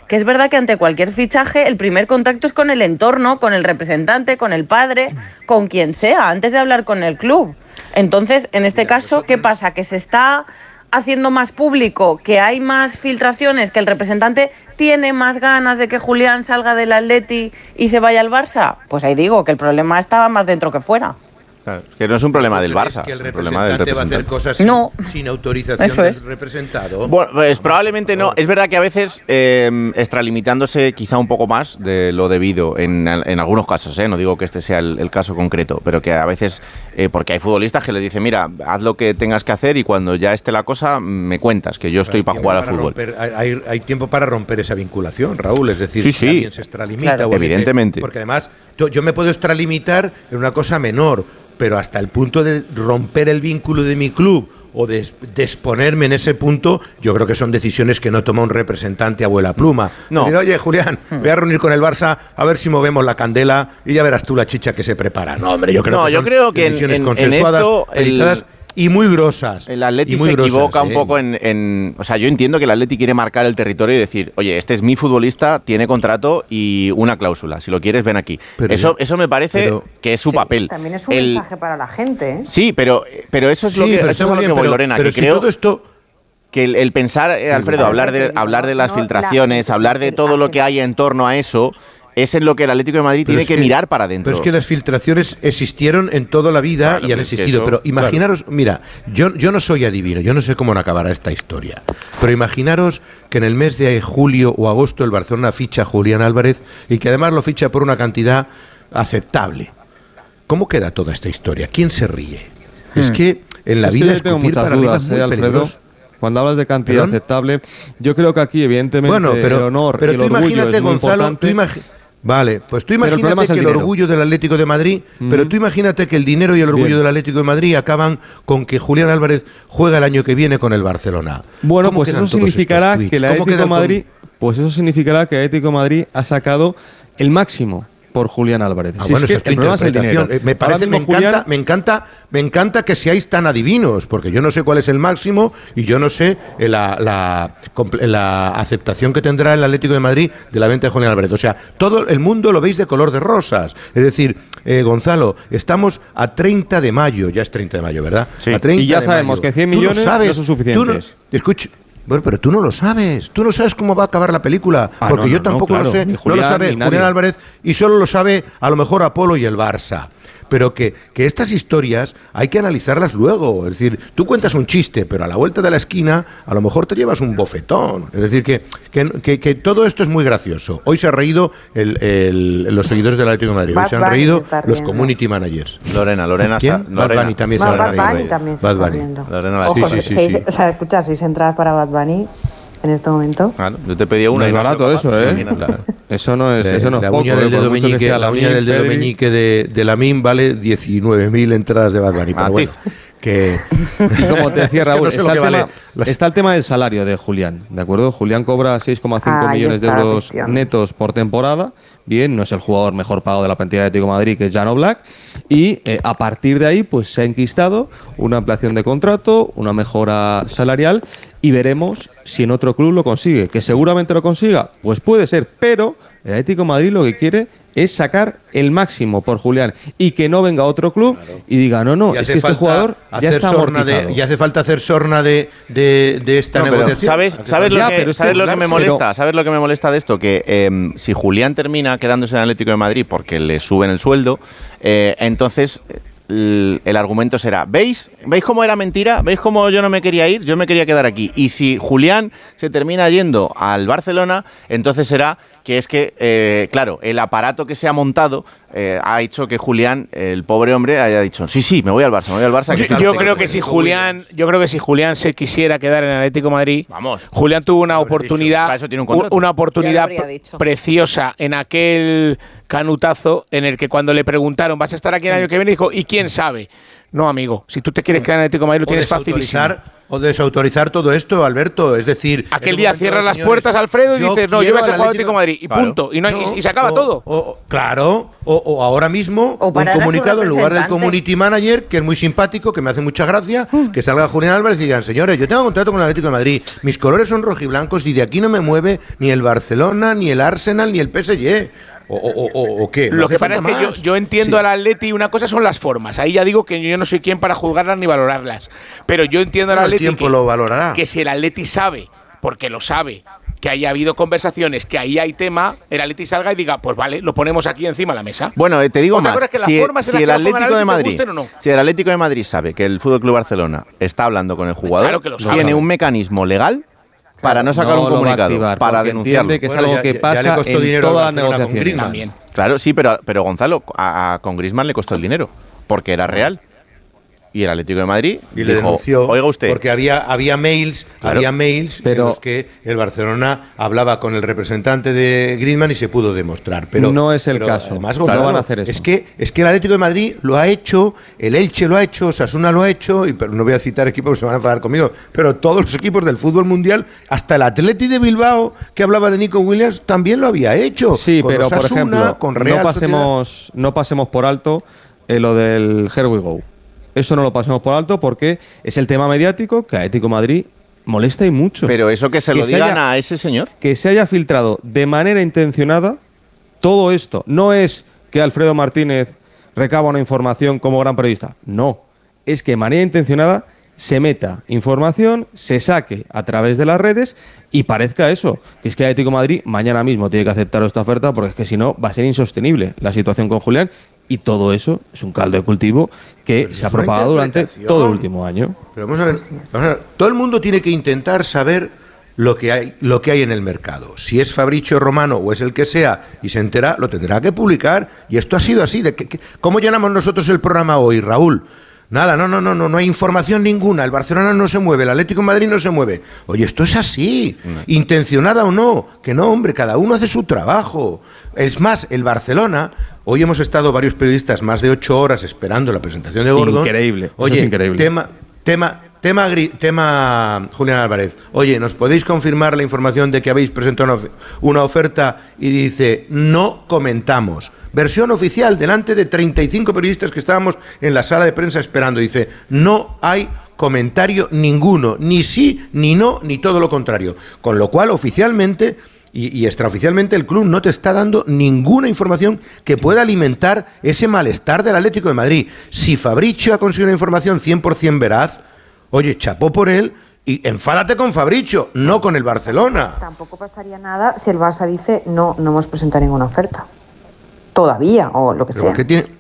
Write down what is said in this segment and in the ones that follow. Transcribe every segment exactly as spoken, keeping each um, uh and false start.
que es verdad que ante cualquier fichaje el primer contacto es con el entorno, con el representante, con el padre, con quien sea, antes de hablar con el club. Entonces, en este caso, ¿qué pasa? Que se está haciendo más público, que hay más filtraciones, que el representante tiene más ganas de que Julián salga del Atleti y se vaya al Barça. Pues ahí digo que el problema estaba más dentro que fuera. Claro, que no es un problema del Barça, que el es un problema del representante. va a hacer cosas no. sin, sin autorización Eso es. del representado. Bueno, pues probablemente no. Es verdad que a veces eh, extralimitándose quizá un poco más de lo debido en, en algunos casos, ¿eh? No digo que este sea el, el caso concreto, pero que a veces, eh, porque hay futbolistas que les dicen, mira, haz lo que tengas que hacer y cuando ya esté la cosa me cuentas, que yo estoy para jugar al fútbol. Romper, hay, hay tiempo para romper esa vinculación, Raúl, es decir, sí, si sí. alguien se extralimita. Claro. O Evidentemente. Porque además yo, yo me puedo extralimitar en una cosa menor, pero hasta el punto de romper el vínculo de mi club o de, de exponerme en ese punto, yo creo que son decisiones que no toma un representante abuela pluma. No. Decir, oye, Julián, voy a reunir con el Barça a ver si movemos la candela y ya verás tú la chicha que se prepara. No, hombre, yo creo no, que yo son creo que decisiones en, en, consensuadas, en esto editadas y muy grosas. El Atleti muy se grosas, equivoca ¿eh? un poco en, en... O sea, yo entiendo que el Atleti quiere marcar el territorio y decir, oye, este es mi futbolista, tiene contrato y una cláusula. Si lo quieres, ven aquí. Pero eso, yo, eso me parece pero, que es su sí, papel. También es un el, mensaje para la gente, ¿eh? Sí, pero, pero eso es lo sí, que, pero eso es a lo bien, que voy, pero, Lorena, pero que si creo todo esto... que el, el pensar, eh, Alfredo, hablar de, hablar de las filtraciones, hablar de todo lo que hay en torno a eso... Es en lo que el Atlético de Madrid Pero tiene es que, que mirar para adentro. Pero es que las filtraciones existieron en toda la vida Claro, y han pero es que existido. eso- pero imaginaros, mira, yo, yo no soy adivino, yo no sé cómo acabará esta historia. Pero imaginaros que en el mes de julio o agosto el Barcelona ficha a Julián Álvarez y que además lo ficha por una cantidad aceptable. ¿Cómo queda toda esta historia? ¿Quién se ríe? Hmm. Es que en la es vida que yo tengo escupir muchas para arriba dudas, es muy ¿eh, Alfredo? peligroso. Cuando hablas de cantidad ¿Perdón? aceptable, yo creo que aquí, evidentemente, Bueno, pero, el honor pero y el tú orgullo imagínate, es muy Gonzalo, importante. tú imagi- Vale, pues tú Pero el problema imagínate es el que el dinero. orgullo del Atlético de Madrid, Mm. pero tú imagínate que el dinero y el orgullo Bien. del Atlético de Madrid acaban con que Julián Álvarez juega el año que viene con el Barcelona. Bueno, ¿Cómo pues quedan eso todos significará estos tweets? que el ¿Cómo Atlético queda de el con- Madrid, pues eso significará que el Atlético de Madrid ha sacado el máximo por Julián Álvarez. Ah, Si bueno, es esa que es tu el problema es el interpretación. dinero. Eh, Me parece, Ahora me mismo encanta, Julián- me encanta, me encanta que seáis tan adivinos, porque yo no sé cuál es el máximo y yo no sé eh, la, la, comple- la aceptación que tendrá el Atlético de Madrid de la venta de Julián Álvarez. O sea, todo el mundo lo veis de color de rosas. Es decir, eh, Gonzalo, estamos a treinta de mayo, ya es treinta de mayo, ¿verdad? Sí. A treinta Y ya de sabemos mayo. que cien Tú lo millones sabes, no son tú suficientes. escucha, bueno, pero tú no lo sabes. Tú no sabes cómo va a acabar la película. Ah, porque no, yo no, tampoco no, lo claro, sé. ni no lo Julián, sabe ni nadie. Julián Álvarez y solo lo sabe a lo mejor Apolo y el Barça. Pero que, que estas historias hay que analizarlas luego. Es decir, tú cuentas un chiste, pero a la vuelta de la esquina a lo mejor te llevas un bofetón. Es decir, que, que, que, que todo esto es muy gracioso. Hoy se ha reído el, el- los seguidores del Atlético de Madrid. Hoy Bad se han Bunny reído se está los riendo. community managers. Lorena, Lorena, ¿Quién? sa- Bad Lorena. Bunny también se No, va a Bad reír. Bunny también se Bad está Bunny. riendo. Lorena la- Ojo, sí, sí, sí, seis- sí. o sea, escucha, seis entradas para Bad Bunny en este momento. Claro, yo te pedí una No y es no barato soy eso, capaz, ¿eh? imagínate. Eso no es, eso no es la poco, uña ¿eh? del dedo Por mucho que meñique, sea la uña Lamine, del dedo Pedri. meñique de, de Lamine vale diecinueve mil entradas de Bad Bunny. Pero Matiz. bueno, que... Y como te decía Es que Raúl, no sé lo está, que el vale tema, las- está el tema del salario de Julián, ¿de acuerdo? Julián cobra seis coma cinco Ahí millones de está la euros cuestión. netos por temporada. Bien, no es el jugador mejor pagado de la plantilla de Atlético de Madrid, que es Jan Oblak. Y eh, a partir de ahí, pues se ha enquistado una ampliación de contrato, una mejora salarial y veremos si en otro club lo consigue. Que seguramente lo consiga, pues puede ser, pero el Atlético de Madrid lo que quiere es sacar el máximo por Julián y que no venga otro club y diga, no, no, Y es hace que este falta jugador ya hacer está sorna de, amortizado. y hace falta hacer sorna de, de, de esta No, pero negociación. ¿Sabes, Hace sabes, lo, Ya, que, pero es ¿sabes que, lo que me claro, molesta? pero- ¿Sabes lo que me molesta de esto? Que eh, si Julián termina quedándose en el Atlético de Madrid porque le suben el sueldo, eh, entonces el, el argumento será, ¿veis? ¿Veis cómo era mentira? ¿Veis cómo yo no me quería ir? Yo me quería quedar aquí. Y si Julián se termina yendo al Barcelona, entonces será que es que, eh, claro, el aparato que se ha montado eh, ha hecho que Julián, el pobre hombre, haya dicho, sí, sí, me voy al Barça, me voy al Barça. Yo, que tal, yo te- creo que si Julián, yo creo que si Julián se quisiera quedar en el Atlético de Madrid, Vamos. Julián tuvo una Lo habría oportunidad, dicho. Para eso tiene un contrato. una Ya oportunidad lo habría pre- dicho. preciosa en aquel canutazo en el que cuando le preguntaron, ¿vas a estar aquí el año que viene? Dijo, ¿y quién sabe? No, amigo. Si tú te quieres quedar en el Atlético de Madrid, lo tienes facilísimo. O desautorizar todo esto, Alberto. Es decir, aquel día cierras las puertas, Alfredo, y dices, no, yo voy a ser jugador del Atlético de Madrid. Y claro, punto. Y, no, no, y, y se acaba o, todo. O, claro. O, o ahora mismo, o un comunicado en lugar del community manager, que es muy simpático, que me hace mucha gracia, mm. que salga Julián Álvarez y digan, señores, yo tengo contrato con el Atlético de Madrid, mis colores son rojiblancos y de aquí no me mueve ni el Barcelona, ni el Arsenal, ni el P S G. O, o, o, o qué. No Lo que pasa es que yo, yo entiendo sí. al Atleti, y una cosa son las formas. Ahí ya digo que yo no soy quien para juzgarlas ni valorarlas. Pero yo entiendo al Atleti que, lo valorará. que si el Atleti sabe, porque lo sabe, que haya habido conversaciones, que ahí hay tema, el Atleti salga y diga, pues vale, lo ponemos aquí encima de la mesa. Bueno, te digo Otra más, que si, si el Atlético de Madrid, no. si el Atlético de Madrid sabe que el F C Barcelona está hablando con el jugador, claro que lo sabe. Tiene un mecanismo legal para no sacar no un comunicado, activar, para denunciarlo. Que es bueno, algo ya, que pasa ya le costó en todas las negociaciones. También. Claro, sí, pero, pero Gonzalo, a, a, con Griezmann le costó el dinero, porque era real. Y el Atlético de Madrid y le dijo, denunció, oiga usted. Porque había, había mails, claro, había mails pero, en los que el Barcelona hablaba con el representante de Griezmann y se pudo demostrar. Pero no es el pero caso. Además, Gonzalo, claro, van a hacer eso. Es que, es que el Atlético de Madrid lo ha hecho, el Elche lo ha hecho, Osasuna lo ha hecho, y pero no voy a citar equipos porque se van a enfadar conmigo, pero todos los equipos del fútbol mundial, hasta el Atleti de Bilbao, que hablaba de Nico Williams, también lo había hecho. Sí, con pero Osasuna, por ejemplo, con Real no pasemos, no pasemos por alto eh, lo del Here We Go. Eso no lo pasemos por alto porque es el tema mediático que a Atlético de Madrid molesta y mucho. Pero eso que se que lo se digan haya, a ese señor. Que se haya filtrado de manera intencionada todo esto. No es que Alfredo Martínez recaba una información como gran periodista. No. Es que de manera intencionada se meta información, se saque a través de las redes y parezca eso. Que es que Atlético de Madrid mañana mismo tiene que aceptar esta oferta porque es que si no va a ser insostenible la situación con Julián. Y todo eso es un caldo de cultivo que pero se ha propagado durante todo el último año. Pero vamos a, ver, vamos a ver, todo el mundo tiene que intentar saber lo que hay, lo que hay en el mercado. Si es Fabrizio Romano o es el que sea y se entera, lo tendrá que publicar. Y esto ha sido así. ¿De que, que, ¿Cómo llenamos nosotros el programa hoy, Raúl? Nada, no, no, no, no, no hay información ninguna. El Barcelona no se mueve, el Atlético de Madrid no se mueve. Oye, esto es así, no. Intencionada o no. Que no, hombre, cada uno hace su trabajo. Es más, el Barcelona, hoy hemos estado varios periodistas más de ocho horas esperando la presentación de Gordon. Increíble. Oye, es increíble. tema, tema, tema, tema, Julián Álvarez. Oye, ¿nos podéis confirmar la información de que habéis presentado una, una oferta? Y dice, no comentamos. Versión oficial, delante de treinta y cinco periodistas que estábamos en la sala de prensa esperando. Dice, no hay comentario ninguno, ni sí, ni no, ni todo lo contrario. Con lo cual, oficialmente y, y extraoficialmente, el club no te está dando ninguna información que pueda alimentar ese malestar del Atlético de Madrid. Si Fabrizio ha conseguido una información cien por ciento veraz, oye, chapó por él y enfádate con Fabrizio, no con el Barcelona. Tampoco pasaría nada si el Barça dice, no, no hemos presentado ninguna oferta. Todavía, o lo que pero sea. ¿qué tiene?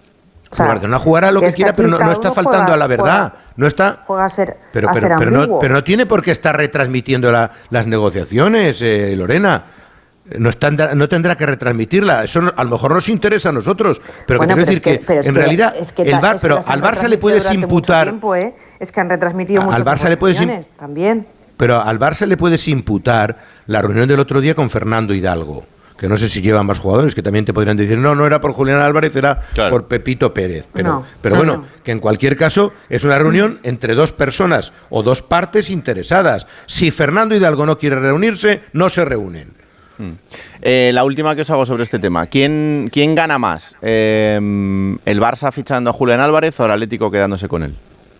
O sea, el Barcelona jugará lo que, que quiera, pero no, no está faltando juega, a la verdad. Juega, no está. Juega a ser, pero, a pero, ser pero, no, pero no tiene por qué estar retransmitiendo la, las negociaciones, eh, Lorena. No, está, no tendrá que retransmitirla. Eso no, a lo mejor nos interesa a nosotros. Pero bueno, quiero decir que, que en que, realidad, es que el Bar, es pero al Barça le puedes imputar. Tiempo, ¿eh? Es que han retransmitido al Barça le puedes también. Pero al Barça le puedes imputar la reunión del otro día con Fernando Hidalgo. Que no sé si llevan más jugadores, que también te podrían decir, no, no era por Julián Álvarez, era claro. por Pepito Pérez. Pero, no, pero no, bueno, no. que en cualquier caso es una reunión entre dos personas o dos partes interesadas. Si Fernando Hidalgo no quiere reunirse, no se reúnen. Hmm. Eh, la última que os hago sobre este tema. ¿Quién, quién gana más? Eh, ¿El Barça fichando a Julián Álvarez o el Atlético quedándose con él?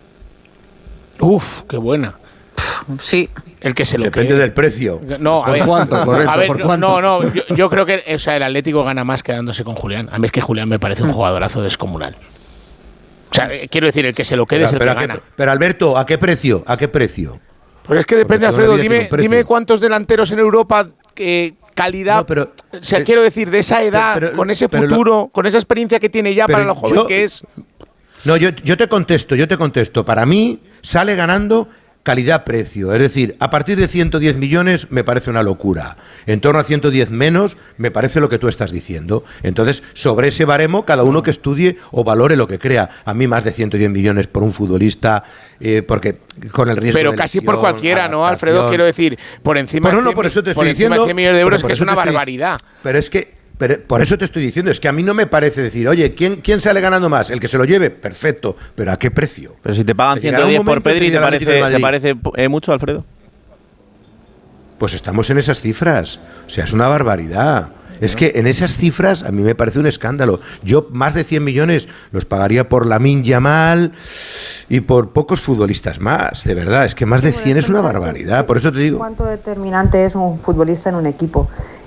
Uf, qué buena. Sí. El que se lo Depende quede. del precio. No, a ver, cuánto, correcto, a ver, ¿por cuánto? no, no, yo, yo creo que o sea, el Atlético gana más quedándose con Julián. A mí es que Julián me parece un jugadorazo descomunal. O sea, quiero decir, el que se lo quede pero, es el pero que gana. Qué, pero Alberto, ¿a qué precio? ¿A qué precio? Pues es que depende, Alfredo. Dime, dime cuántos delanteros en Europa, eh, calidad, no, pero, o sea, eh, quiero decir, de esa edad, pero, pero, con ese futuro, lo, con esa experiencia que tiene ya para lo joven yo, que es. No, yo, yo te contesto, yo te contesto. Para mí sale ganando calidad-precio, es decir, a partir de ciento diez millones me parece una locura, en torno a ciento diez menos me parece lo que tú estás diciendo. Entonces, sobre ese baremo, cada uno que estudie o valore lo que crea. A mí más de ciento diez millones por un futbolista, eh, porque con el riesgo pero de casi lesión, por cualquiera, ¿no, Alfredo? Quiero decir, por encima, bueno, no, de, por eso te por estoy encima diciendo, de cien millones de euros, que es una barbaridad. Pero es que Pero por eso te estoy diciendo, es que a mí no me parece decir, oye, ¿quién, quién sale ganando más? El que se lo lleve, perfecto, pero ¿a qué precio? Pero si te pagan ciento diez por Pedri, ¿te parece, ¿te parece eh, mucho, Alfredo? Pues estamos en esas cifras, o sea, es una barbaridad. Es que en esas cifras a mí me parece un escándalo. Yo más de cien millones los pagaría por Lamine Yamal y por pocos futbolistas más, de verdad. Es que más de cien es una barbaridad, por eso te digo. ¿Cuánto determinante es un futbolista en un equipo?